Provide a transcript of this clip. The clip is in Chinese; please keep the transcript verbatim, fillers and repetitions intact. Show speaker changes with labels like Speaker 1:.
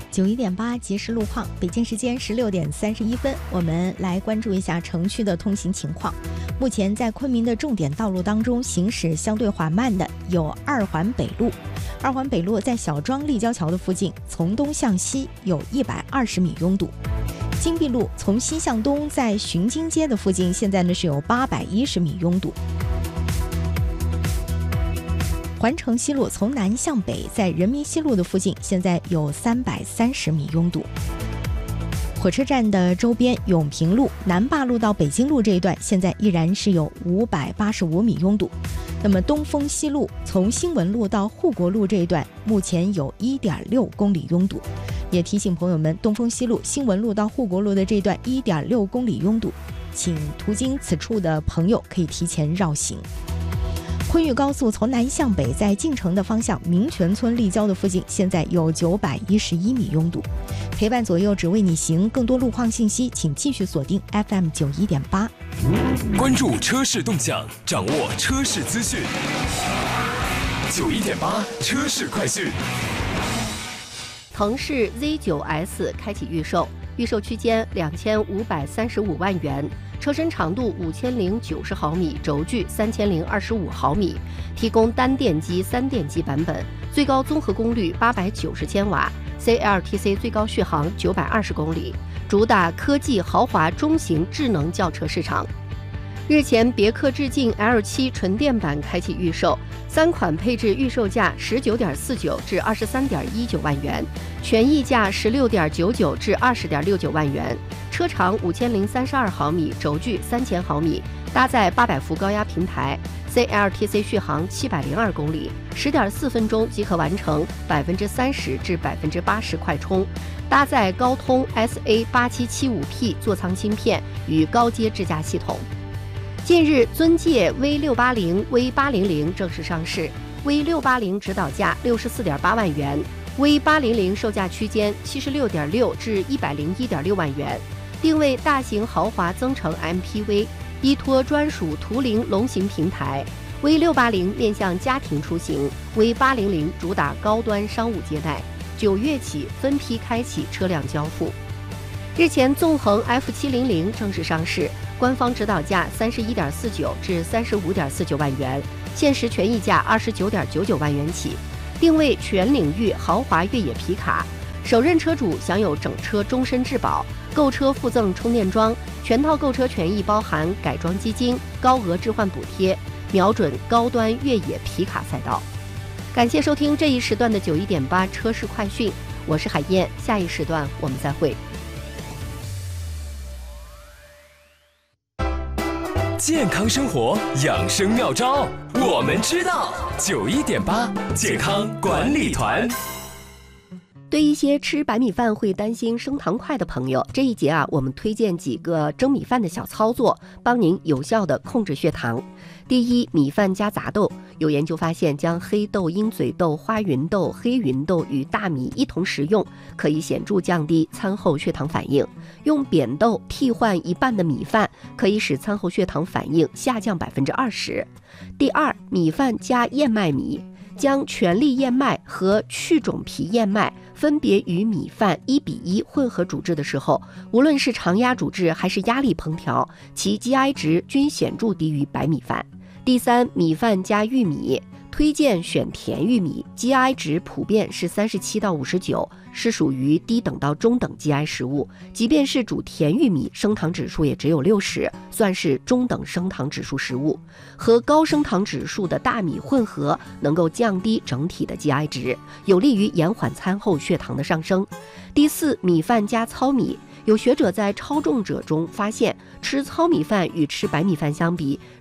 Speaker 1: 九一点八即时路况，北京时间十六点三十一分，我们来关注一下城区的通行情况。目前在昆明的重点道路当中，行驶相对缓慢的有二环北路。二环北路在小庄立交桥的附近，从东向西有一百二十米拥堵。金碧路从西向东，在巡经街的附近，现在呢是有八百一十米拥堵。环城西路从南向北，在人民西路的附近，现在有三百三十米拥堵。火车站的周边，永平路、南坝路到北京路这一段，现在依然是有五百八十五米拥堵。那么东风西路从新闻路到护国路这一段，目前有一点六公里拥堵。也提醒朋友们，东风西路、新闻路到护国路的这一段一点六公里拥堵，请途经此处的朋友可以提前绕行。昆玉高速从南向北，在进城的方向，民权村立交的附近，现在有九百一十一米拥堵。陪伴左右，只为你行。更多路况信息，请继续锁定 F M 九一点八，
Speaker 2: 关注车市动向，掌握车市资讯。九一点八车市快讯。
Speaker 3: 腾势 Z 九 S 开启预售，预售区间两千五百三十五万元。车身长度五千零九十毫米，轴距三千零二十五毫米，提供单电机、三电机版本，最高综合功率八百九十千瓦 ，C L T C 最高续航九百二十公里，主打科技豪华中型智能轿车市场。日前，别克致敬 L 七 纯电版开启预售，三款配置预售价十九点四九至二十三点一九万元，权益价十六点九九至二十点六九万元。车长五千零三十二毫米，轴距三千毫米，搭载八百伏高压平台 ，C L T C 续航七百零二公里，十点四分钟即可完成百分之三十至百分之八十快充，搭载高通 S A 八七七五 P 座舱芯片与高阶智驾系统。近日，尊界 V 六八零、V 八零零正式上市 ，V 六八零指导价六十四点八万元 ，V 八零零售价区间七十六点六至一百零一点六万元。定位大型豪华增程 M P V， 依托专属图灵龙行平台。V 六八零面向家庭出行 ，V 八零零主打高端商务接待。九月起分批开启车辆交付。日前，纵横 F 七零零正式上市，官方指导价三十一点四九至三十五点四九万元，限时权益价二十九点九九万元起。定位全领域豪华越野皮卡，首任车主享有整车终身质保。购车附赠充电桩，全套购车权益包含改装基金、高额置换补贴，瞄准高端越野皮卡赛道。感谢收听这一时段的九一点八车市快讯，我是海燕，下一时段我们再会。
Speaker 2: 健康生活养生妙招，我们知道。九一点八健康管理团。
Speaker 3: 对一些吃白米饭会担心升糖快的朋友，这一节啊，我们推荐几个蒸米饭的小操作，帮您有效的控制血糖。第一，米饭加杂豆。有研究发现，将黑豆、鹰嘴豆、花芸豆、黑芸豆与大米一同食用，可以显著降低餐后血糖反应。用扁豆替换一半的米饭，可以使餐后血糖反应下降百分之二十。第二，米饭加燕麦米。将全粒燕麦和去种皮燕麦分别与米饭一比一混合煮制的时候，无论是常压煮制还是压力烹调，其 G I 值均显著低于白米饭。第三，米饭加玉米，推荐选甜玉米 ，G I 值普遍是三十七到五十九，是属于低等到中等 G I 食物。即便是煮甜玉米，升糖指数也只有六十，算是中等升糖指数食物。和高升糖指数的大米混合，能够降低整体的 G I 值，有利于延缓餐后血糖的上升。第四，米饭加糙米。有学者在超重者中发现，吃糙米饭与吃白米饭相比，